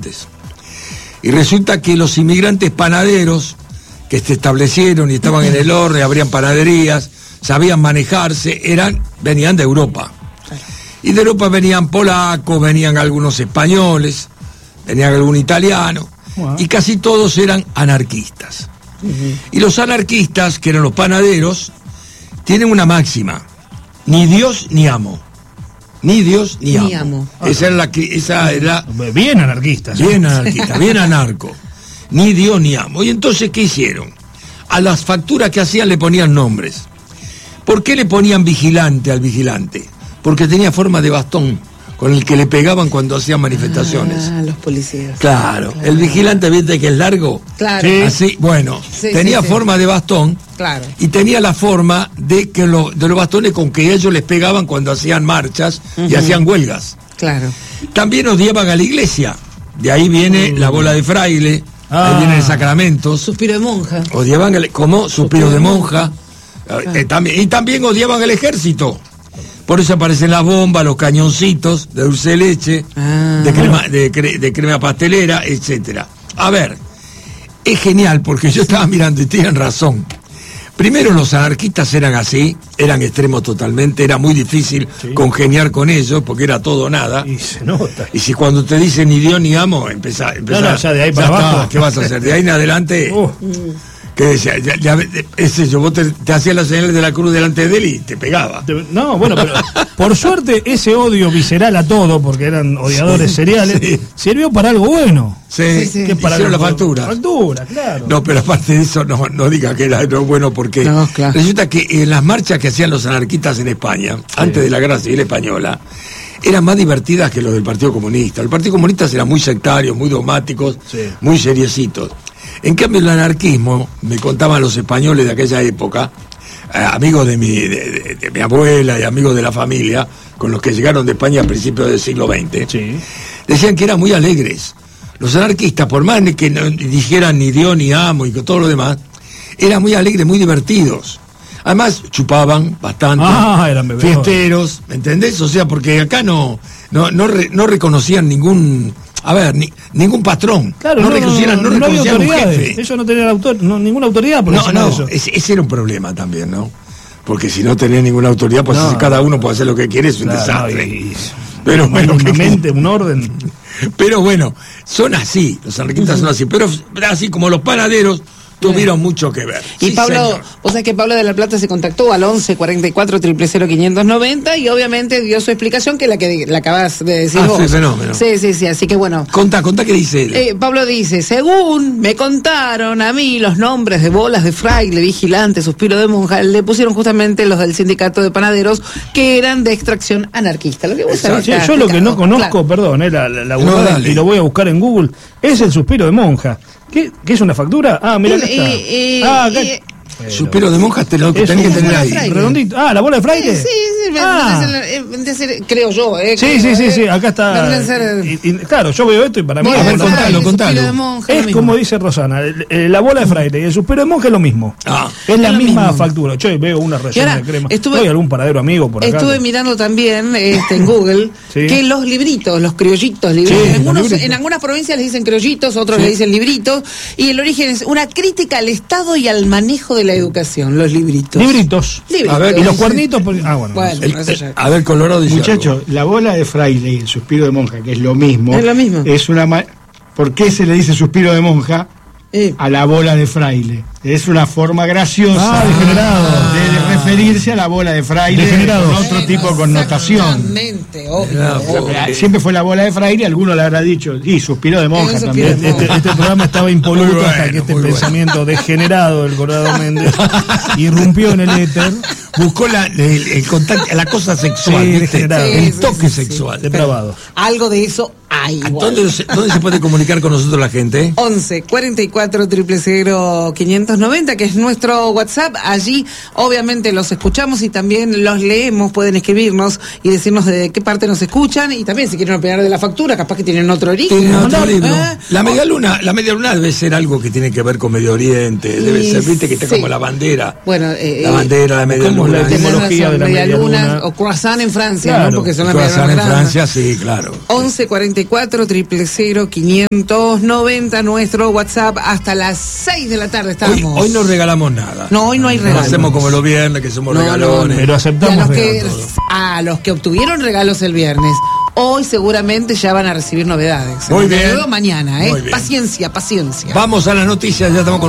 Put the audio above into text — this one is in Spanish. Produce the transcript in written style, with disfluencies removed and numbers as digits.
inmigrantes. Y resulta que los inmigrantes panaderos que se establecieron y estaban en el horno, abrían panaderías, sabían manejarse, venían de Europa. Y de Europa venían polacos, venían algunos españoles, venían algún italiano, y casi todos eran anarquistas. Y los anarquistas, que eran los panaderos, tienen una máxima: ni Dios ni amo. Ni Dios ni amo. Esa era bien anarquista. Bien anarquista, bien anarco. Ni Dios ni amo. Y entonces, ¿qué hicieron? A las facturas que hacían le ponían nombres. ¿Por qué le ponían vigilante al vigilante? Porque tenía forma de bastón con el que le pegaban cuando hacían manifestaciones. Los policías. Claro. El vigilante, ¿viste que es largo? Claro. Sí. Así, bueno, tenía forma de bastón. Claro. Y tenía la forma de los bastones con que ellos les pegaban cuando hacían marchas y hacían huelgas. Claro. También odiaban a la iglesia. De ahí viene la bola de fraile, ahí viene el sacramento. Suspiro de monja. Odiaban como suspiro de monja. Y también odiaban el ejército. Por eso aparecen las bombas, los cañoncitos de dulce de leche, de crema pastelera, etcétera. A ver, es genial porque yo estaba mirando y tienen razón. Primero, los anarquistas eran así, eran extremos totalmente, era muy difícil congeniar con ellos porque era todo o nada. Y se nota. Y si cuando te dicen ni Dios ni amo, empezá ya de ahí para abajo. ¿Qué vas a hacer? De ahí en adelante. Que decía, vos te hacías las señales de la cruz delante de él y te pegaba. No, bueno, pero por suerte ese odio visceral a todo, porque eran odiadores seriales, sirvió para algo bueno. Sí. Que para la factura. Factura, claro. No, pero aparte de eso, no diga que era bueno, porque resulta que en las marchas que hacían los anarquistas en España, antes de la Guerra Civil Española, eran más divertidas que los del Partido Comunista. El Partido Comunista eran muy sectarios, muy dogmáticos, muy seriecitos. En cambio, el anarquismo, me contaban los españoles de aquella época, amigos de mi abuela y amigos de la familia, con los que llegaron de España a principios del siglo XX, decían que eran muy alegres. Los anarquistas, por más que no dijeran ni Dios ni amo y todo lo demás, eran muy alegres, muy divertidos. Además, chupaban bastante, eran fiesteros, ¿me entendés? O sea, porque acá no reconocían ningún patrón. Claro, no reconocían un jefe. Ellos no tenían ninguna autoridad por eso. Ese era un problema también, ¿no? Porque si no tenés ninguna autoridad, pues cada uno puede hacer lo que quiere, es un desastre. Pero bueno, un orden. Pero bueno, son así, los anarquistas son así, pero así como los panaderos tuvieron mucho que ver. Y Pablo, vos sabés que Pablo de la Plata se contactó al 11 44 000 590 y obviamente dio su explicación, que la acabas de decir vos. Sí, fenómeno. Sí, así que bueno. Contá qué dice él. Pablo dice: según me contaron a mí, los nombres de bolas de fraile, vigilante, suspiro de monja, le pusieron justamente los del sindicato de panaderos, que eran de extracción anarquista. Lo que vos sabés. Yo lo que no conozco, perdón, la abogada, y lo voy a buscar en Google, es el suspiro de monja. ¿Qué es una factura? Mira, acá está. Acá. Suspiro de monja tenés que tener ahí. Redondito. ¿La bola de fraile? Sí, creo yo. Sí, acá está. Claro, yo veo esto y para mí... A ver, contalo. Es como dice Rosana, la bola de fraile y el suspiro de monja es lo mismo. Es la misma factura. Yo veo una rellena de crema. ¿Hay algún paradero amigo por acá? Estuve mirando también en Google que los libritos, los criollitos, en algunas provincias les dicen criollitos, otros le dicen libritos, y el origen es una crítica al Estado y al manejo de la educación, los libritos. Libritos. A ver, y los cuernitos, a ver, Colorado dice muchachos, la bola de fraile y el suspiro de monja, que es lo mismo. ¿Por qué se le dice suspiro de monja a la bola de fraile? Es una forma graciosa de referirse a la bola de fraile con otro tipo de connotación. Obvio. Siempre fue la bola de fraile, alguno le habrá dicho, y suspiro de monja también. Este programa estaba impoluto hasta que este pensamiento degenerado del Colorado Méndez irrumpió en el éter. Buscó el contacto, la cosa sexual, el toque sexual. Depravado. Algo de eso hay. ¿Dónde se puede comunicar con nosotros la gente? 11 44 000 590, que es nuestro WhatsApp. Allí obviamente los escuchamos y también los leemos. Pueden escribirnos y decirnos de qué parte nos escuchan, y también si quieren opinar de la factura, capaz que tienen otro origen. Tienen otro libro. La media luna debe ser algo que tiene que ver con Medio Oriente, debe ser, viste, que está como la bandera. Bueno, la bandera, la media luna. La etimología de la media luna. O croissant en Francia, claro, ¿no? Porque son las croissant en Francia, sí, claro. 11 44 4000590, nuestro WhatsApp, hasta las 6 de la tarde estamos. Hoy no regalamos nada. No, hoy no hay regalos. No hacemos como los viernes, que somos regalones. Pero aceptamos a los que obtuvieron regalos el viernes, hoy seguramente ya van a recibir novedades. Muy bien. Luego mañana, Paciencia. Vamos a las noticias, ya estamos con